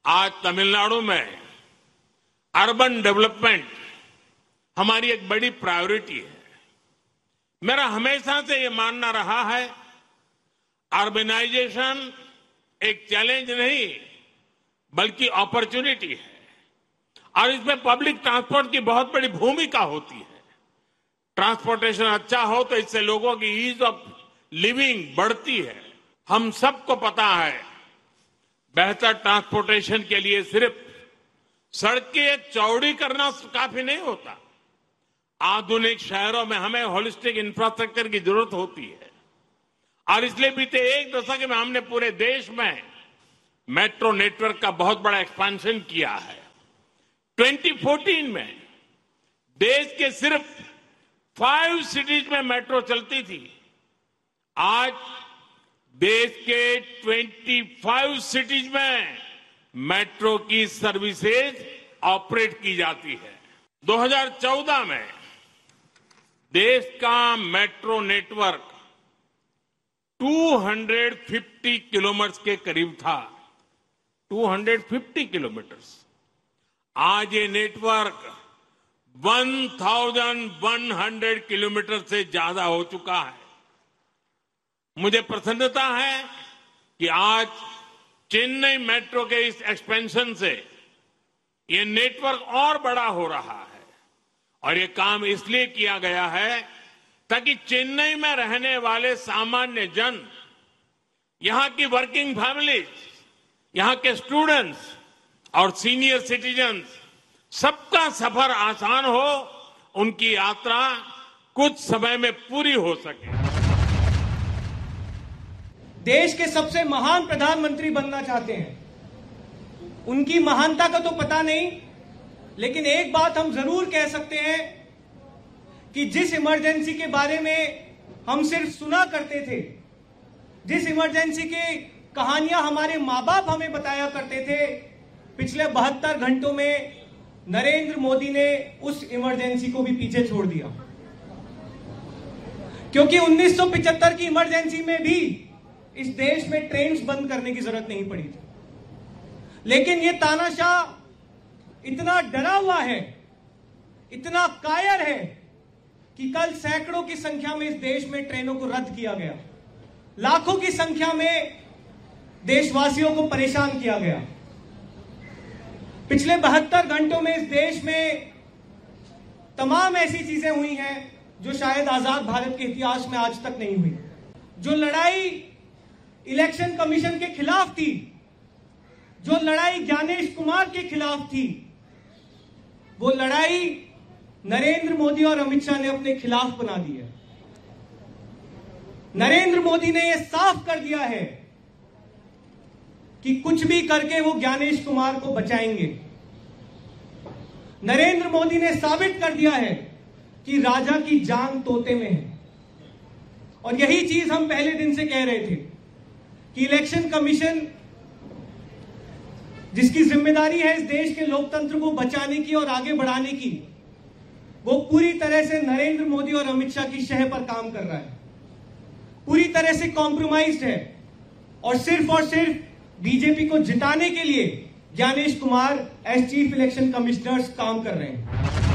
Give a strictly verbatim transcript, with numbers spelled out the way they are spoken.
आज तमिलनाडु में urban development हमारी एक बड़ी प्रायोरिटी है। मेरा हमेशा से ये मानना रहा है, अर्बनाइजेशन एक चैलेंज नहीं बल्कि अपॉर्चुनिटी है और इसमें पब्लिक ट्रांसपोर्ट की बहुत बड़ी भूमिका होती है। ट्रांसपोर्टेशन अच्छा हो तो इससे लोगों की ईज ऑफ लिविंग बढ़ती है। हम सबको पता है, बेहतर ट्रांसपोर्टेशन के लिए सिर्फ सड़कें चौड़ी करना काफी नहीं होता। आधुनिक शहरों में हमें होलिस्टिक इंफ्रास्ट्रक्चर की जरूरत होती है और इसलिए बीते एक दशक में हमने पूरे देश में मेट्रो नेटवर्क का बहुत बड़ा एक्सपेंशन किया है। दो हज़ार चौदह में देश के सिर्फ फाइव सिटीज में मेट्रो चलती थी। आज देश के पच्चीस सिटीज में मेट्रो की सर्विसेज ऑपरेट की जाती है। दो हज़ार चौदह में देश का मेट्रो नेटवर्क दो सौ पचास किलोमीटर के करीब था। दो सौ पचास किलोमीटर। आज ये नेटवर्क एक हज़ार किलोमीटर से ज्यादा हो चुका है। मुझे प्रसन्नता है कि आज चेन्नई मेट्रो के इस एक्सपेंशन से ये नेटवर्क और बड़ा हो रहा है और ये काम इसलिए किया गया है ताकि चेन्नई में रहने वाले सामान्य जन, यहां की वर्किंग फैमिलीज, यहां के स्टूडेंट्स और सीनियर सिटीजन्स सबका सफर आसान हो, उनकी यात्रा कुछ समय में पूरी हो सके। देश के सबसे महान प्रधानमंत्री बनना चाहते हैं। उनकी महानता का तो पता नहीं, लेकिन एक बात हम जरूर कह सकते हैं कि जिस इमरजेंसी के बारे में हम सिर्फ सुना करते थे, जिस इमरजेंसी की कहानियां हमारे माँ बाप हमें बताया करते थे, पिछले बहत्तर घंटों में नरेंद्र मोदी ने उस इमरजेंसी को भी पीछे छोड़ दिया। क्योंकि उन्नीस सौ पचहत्तर की इमरजेंसी में भी इस देश में ट्रेन्स बंद करने की जरूरत नहीं पड़ी थी, लेकिन ये तानाशाह इतना डरा हुआ है, इतना कायर है कि कल सैकड़ों की संख्या में इस देश में ट्रेनों को रद्द किया गया। लाखों की संख्या में देशवासियों को परेशान किया गया। पिछले बहत्तर घंटों में इस देश में तमाम ऐसी चीजें हुई हैं जो शायद आजाद भारत के इतिहास में आज तक नहीं हुई। जो लड़ाई इलेक्शन कमीशन के खिलाफ थी, जो लड़ाई ज्ञानेश कुमार के खिलाफ थी, वो लड़ाई नरेंद्र मोदी और अमित शाह ने अपने खिलाफ बना दी है। नरेंद्र मोदी ने यह साफ कर दिया है कि कुछ भी करके वो ज्ञानेश कुमार को बचाएंगे। नरेंद्र मोदी ने साबित कर दिया है कि राजा की जान तोते में है। और यही चीज हम पहले दिन से कह रहे थे कि इलेक्शन कमीशन, जिसकी जिम्मेदारी है इस देश के लोकतंत्र को बचाने की और आगे बढ़ाने की, वो पूरी तरह से नरेंद्र मोदी और अमित शाह की शह पर काम कर रहा है, पूरी तरह से कॉम्प्रोमाइज्ड है और सिर्फ और सिर्फ बीजेपी को जिताने के लिए Gyanesh Kumar as chief election commissioner काम कर रहे हैं।